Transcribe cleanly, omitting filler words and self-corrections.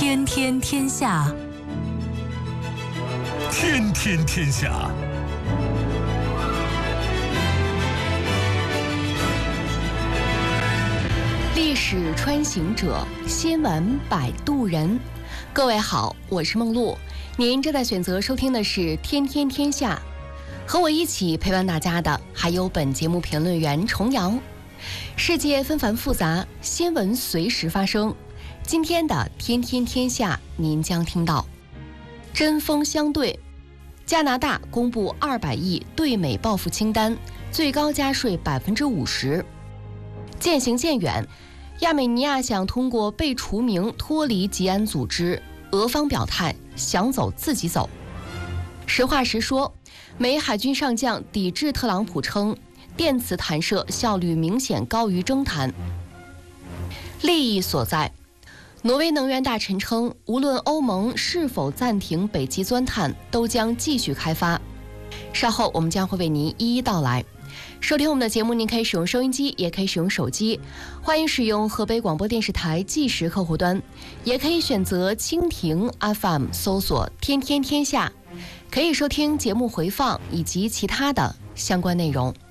天天天下， 天天天下。 历史穿行者，新闻摆渡人。各位好，我是梦露，您正在选择收听的是《天天天下》，和我一起陪伴大家的还有本节目评论员重阳。世界纷繁复杂，新闻随时发生。今天的《天天天下》，您将听到：针锋相对，加拿大公布200亿对美报复清单，最高加税50%。渐行渐远，亚美尼亚想通过被除名脱离吉安组织，俄方表态想走自己走。实话实说，美海军上将抵制特朗普称，电磁弹射效率明显高于蒸弹。利益所在，挪威能源大臣称，无论欧盟是否暂停北极钻探，都将继续开发。稍后我们将会为您一一道来。收听我们的节目，您可以使用收音机，也可以使用手机，欢迎使用河北广播电视台即时客户端，也可以选择蜻蜓 FM 搜索天天天下，可以收听节目回放以及其他的相关内容。